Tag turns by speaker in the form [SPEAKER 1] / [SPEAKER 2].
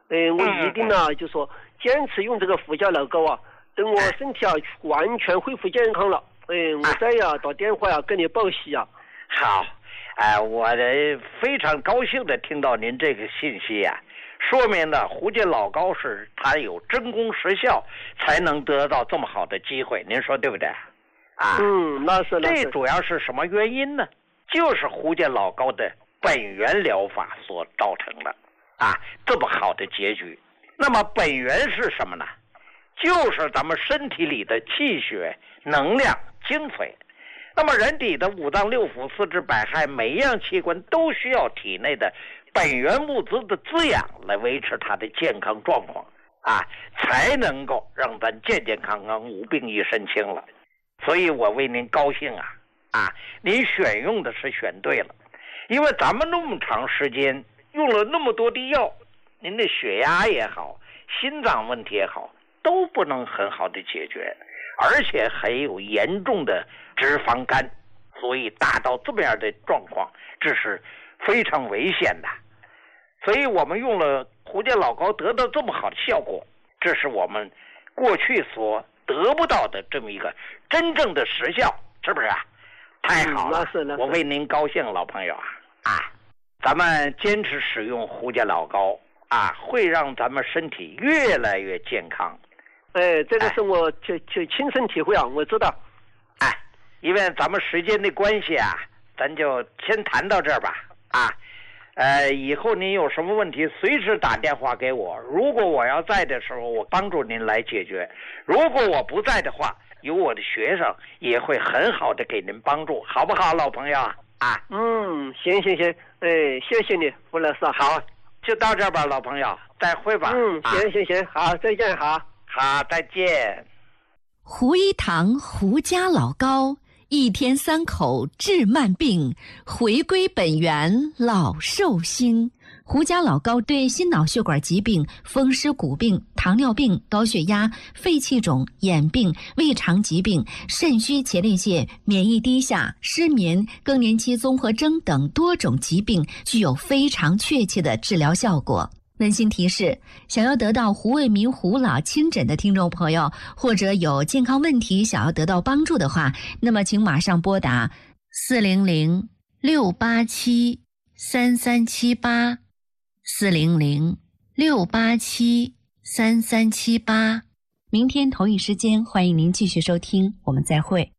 [SPEAKER 1] 我一定呢，就说坚持用这个胡椒老膏啊，等我身体啊完全恢复健康了，我再呀打电话呀跟你报喜啊。
[SPEAKER 2] 好，我非常高兴的听到您这个信息啊，说明呢胡椒老膏是它有真功实效，才能得到这么好的机会，您说对不对？
[SPEAKER 1] 那是。
[SPEAKER 2] 这主要是什么原因呢？就是胡椒老膏的本源疗法所造成的这么好的结局。那么本源是什么呢？就是咱们身体里的气血、能量、精髓。那么人体的五脏六腑、四肢百骸，每一样器官都需要体内的本源物质的滋养来维持它的健康状况才能够让咱健健康康、无病一身轻了。所以我为您高兴您选用的是选对了，因为咱们那么长时间用了那么多的药，您的血压也好，心脏问题也好，都不能很好的解决，而且还有严重的脂肪肝，所以达到这么样的状况，这是非常危险的。所以我们用了胡椒老膏得到这么好的效果，这是我们过去所得不到的这么一个真正的实效，是不是太好了，我为您高兴，老朋友咱们坚持使用胡椒老膏会让咱们身体越来越健康。
[SPEAKER 1] 这个是我就亲身体会我知道。
[SPEAKER 2] 因为咱们时间的关系咱就先谈到这儿吧。以后您有什么问题随时打电话给我，如果我要在的时候，我帮助您来解决；如果我不在的话，有我的学生也会很好的给您帮助，好不好，老朋友
[SPEAKER 1] 行，谢谢你，胡老师。
[SPEAKER 2] 好，就到这儿吧，老朋友，再会吧。
[SPEAKER 1] 行，好，再见，好，
[SPEAKER 2] 再见。
[SPEAKER 3] 胡一堂胡家老膏，1天3口治慢病，回归本源老寿星。胡家老膏对心脑血管疾病、风湿骨病、糖尿病、高血压、肺气肿、眼病、胃肠疾病、肾虚前列腺、免疫低下、失眠、更年期综合征等多种疾病具有非常确切的治疗效果。温馨提示：想要得到胡卫民胡老亲诊的听众朋友，或者有健康问题想要得到帮助的话，那么请马上拨打400-687-3378 400-687-3378。明天同一时间，欢迎您继续收听，我们再会。